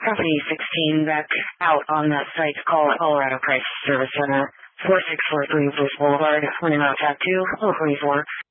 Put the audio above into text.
Property 16 back out on that site. Call Colorado Crisis Service Center, 4643 Bruce Boulevard, running out tab 2, 024.